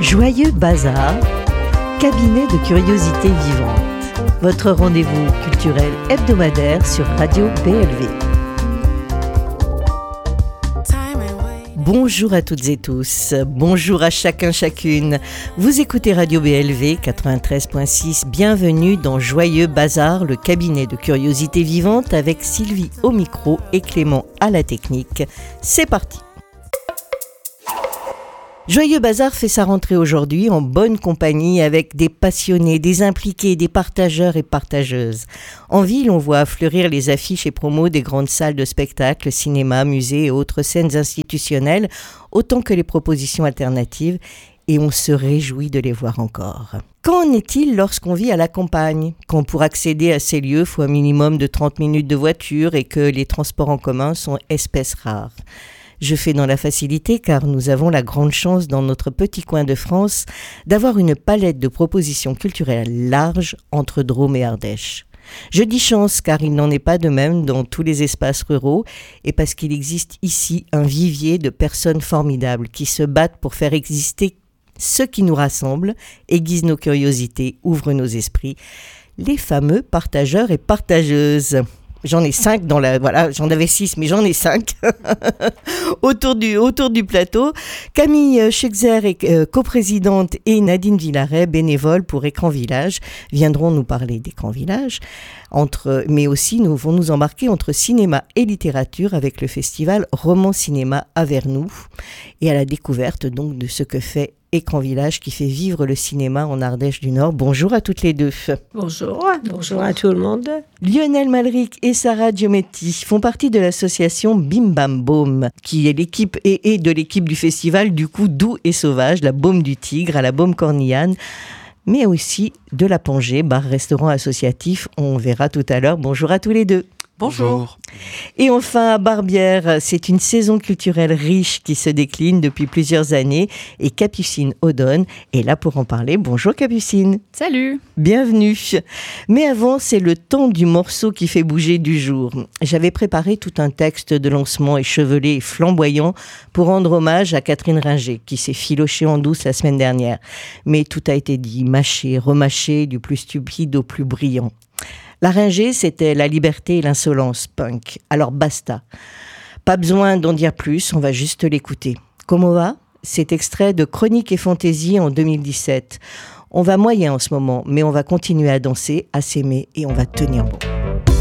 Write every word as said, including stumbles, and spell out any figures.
Joyeux Bazar, cabinet de curiosités vivantes. Votre rendez-vous culturel hebdomadaire sur Radio B L V. Bonjour à toutes et tous, bonjour à chacun chacune. Vous écoutez Radio B L V quatre-vingt-treize virgule six, bienvenue dans Joyeux Bazar, le cabinet de curiosités vivantes avec Sylvie au micro et Clément à la technique. C'est parti. Joyeux Bazar fait sa rentrée aujourd'hui en bonne compagnie avec des passionnés, des impliqués, des partageurs et partageuses. En ville, on voit fleurir les affiches et promos des grandes salles de spectacle, cinéma, musées et autres scènes institutionnelles, autant que les propositions alternatives, et on se réjouit de les voir encore. Qu'en est-il lorsqu'on vit à la campagne, quand pour accéder à ces lieux, il faut un minimum de trente minutes de voiture et que les transports en commun sont espèce rare ? Je fais dans la facilité car nous avons la grande chance dans notre petit coin de France d'avoir une palette de propositions culturelles large entre Drôme et Ardèche. Je dis chance car il n'en est pas de même dans tous les espaces ruraux et parce qu'il existe ici un vivier de personnes formidables qui se battent pour faire exister ce qui nous rassemble, aiguise nos curiosités, ouvre nos esprits, les fameux partageurs et partageuses. J'en ai cinq dans la, voilà, j'en avais six, mais j'en ai cinq autour du, autour du plateau. Camille Schexer est euh, coprésidente et Nadine Villaret, bénévole pour Écran Village, viendront nous parler d'Écran Village, entre, mais aussi nous vont nous embarquer entre cinéma et littérature avec le festival Roman Cinéma à Vernoux et à la découverte donc de ce que fait Écran Village qui fait vivre le cinéma en Ardèche du Nord. Bonjour à toutes les deux. Bonjour, bonjour à tout le monde. Lionel Malric et Sarah Giometti font partie de l'association Bim Bam Boom, qui est l'équipe et, et de l'équipe du festival du coup Doux et Sauvage, la Baume du Tigre à la Baume Cornillane, mais aussi de la Pangée, bar-restaurant associatif. On verra tout à l'heure. Bonjour à tous les deux. Bonjour. Et enfin, à Barbière, c'est une saison culturelle riche qui se décline depuis plusieurs années et Capucine Odone est là pour en parler. Bonjour Capucine. Salut. Bienvenue. Mais avant, c'est le temps du morceau qui fait bouger du jour. J'avais préparé tout un texte de lancement échevelé et flamboyant pour rendre hommage à Catherine Ringer qui s'est filochée en douce la semaine dernière. Mais tout a été dit, mâché, remâché, du plus stupide au plus brillant. La Ringer, c'était la liberté et l'insolence punk. Alors basta. Pas besoin d'en dire plus, on va juste l'écouter. Comment va ? C'est extrait de Chronique et Fantaisie en deux mille dix-sept. On va moyen en ce moment, mais on va continuer à danser, à s'aimer et on va tenir bon.